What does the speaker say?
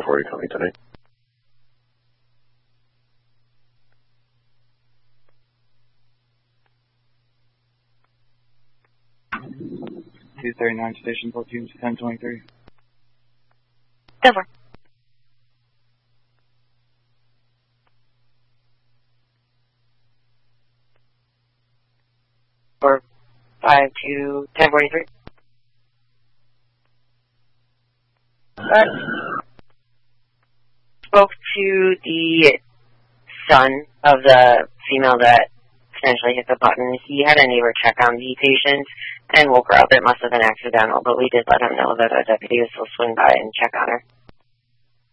1040 coming tonight. .239 station platoon 1023. Over. Or 5 to 1043. Spoke to the son of the female that potentially hit the button. He had a neighbor check on the patient and woke her up. It must have been accidental, but we did let him know that a deputy was supposed to swing by and check on her.